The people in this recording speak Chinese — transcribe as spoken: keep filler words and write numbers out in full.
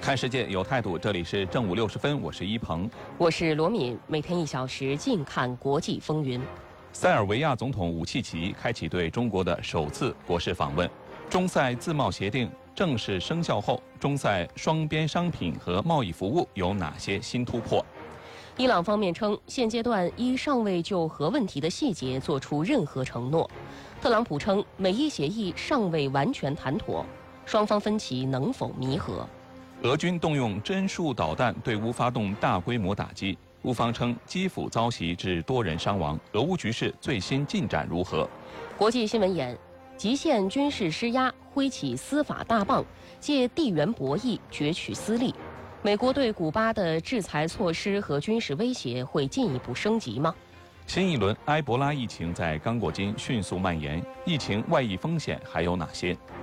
看世界有态度，这里是正午六十分，我是一鹏， 我是罗敏，每天一小时，尽看国际风云。 塞尔维亚总统武契奇开启对中国的首次国事访问。中塞自贸协定正式生效后，中塞双边商品和贸易服务有哪些新突破？ 伊朗方面称，现阶段一尚未就核问题的细节做出任何承诺。特朗普称，美伊协议尚未完全谈妥，双方分歧能否弥合？ 俄军动用针数导弹对乌发动大规模打击，乌方称基辅遭袭致多人伤亡。俄乌局势最新进展如何？ 国际新闻眼：极限军事施压，挥起司法大棒，借地缘博弈攫取私利。美国对古巴的制裁措施和军事威胁会进一步升级吗？ 新一轮埃博拉疫情在刚果金迅速蔓延，疫情外溢风险还有哪些？